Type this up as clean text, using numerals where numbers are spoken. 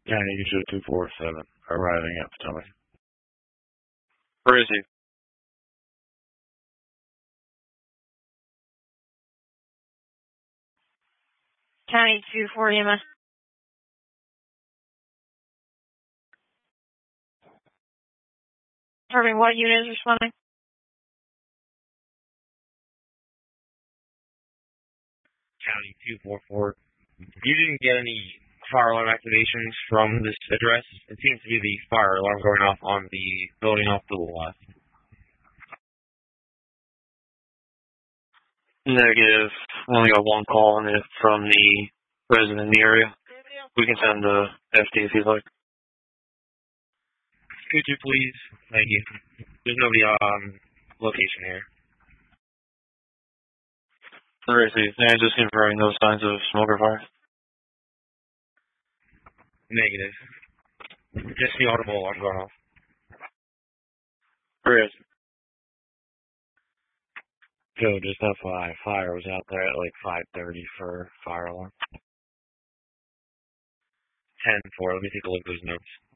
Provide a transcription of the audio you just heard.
County User 247, arriving at Potomac. Where is he? County 2-4 EMS. Irving, what unit is responding? County 244. You didn't get any fire alarm activations from this address? It seems to be the fire alarm going off on the building off to the left. Negative. Only got one call on it from the resident in the area. We can send the FD if you'd like. Could you please? Thank you. There's nobody on location here. Where is he? And just confirming no signs of smoke or fire. Negative. Just the audible alarm going off. Where is he? Joe, just FYI, fire was out there at like 5:30 for fire alarm. 10-4. Let me take a look at those notes.